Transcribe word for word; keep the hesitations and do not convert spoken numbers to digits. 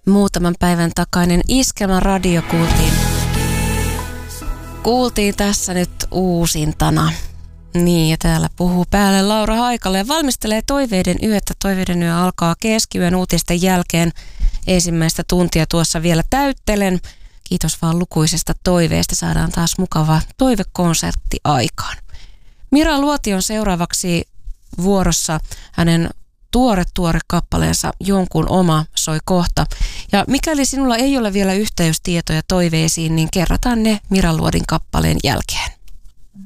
muutaman päivän takainen Iskelmän radio kuultiin. Kuultiin tässä nyt uusintana. Niin, ja täällä puhuu päälle Laura Haikala ja valmistelee Toiveiden yötä. Toiveiden yö alkaa keskiyön uutisten jälkeen. Ensimmäistä tuntia tuossa vielä täyttelen. Kiitos vaan lukuisesta toiveesta. Saadaan taas mukava toivekonsertti aikaan. Mira Luoti on seuraavaksi vuorossa. Hänen tuore tuore kappaleensa Jonkun oma soi kohta. Ja mikäli sinulla ei ole vielä yhteystietoja toiveisiin, niin kerrotaan ne Mira Luodin kappaleen jälkeen.